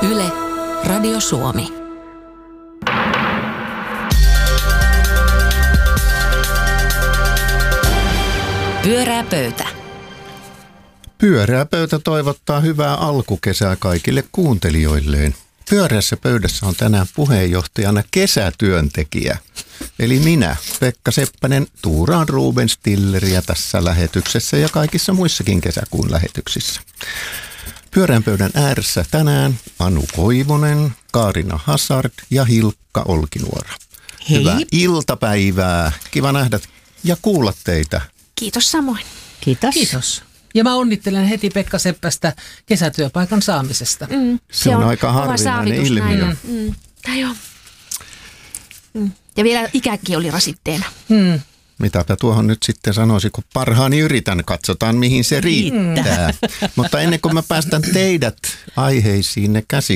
Yle, Radio Suomi. Pyörää pöytä. Pyörää pöytä toivottaa hyvää alkukesää kaikille kuuntelijoilleen. Pyöreässä pöydässä on tänään puheenjohtajana kesätyöntekijä. Eli minä, Pekka Seppänen, tuuraan Ruben Stilleriä tässä lähetyksessä ja kaikissa muissakin kesäkuun lähetyksissä. Pyöreän pöydän ääressä tänään Anu Koivunen, Kaarina Hazard ja Hilkka Olkinuora. Hei. Hyvää iltapäivää. Kiva nähdä ja kuulla teitä. Kiitos samoin. Kiitos. Kiitos. Ja mä onnittelen heti Pekka Seppästä kesätyöpaikan saamisesta. Se on aika kova harvinainen saavutus ilmiö. näin. Joo. Ja vielä ikäkin oli rasitteena. Mitäpä tuohon nyt sitten sanoisin, kun parhaani yritän, katsotaan mihin se riittää. Mutta ennen kuin mä päästän teidät aiheisiin ne käsi,